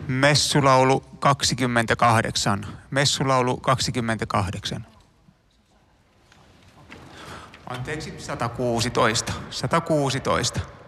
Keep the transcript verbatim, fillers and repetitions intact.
Messulaulu kaksikymmentäkahdeksan. Messulaulu kaksikymmentäkahdeksan. Anteeksi, sata kuusitoista. sata kuusitoista.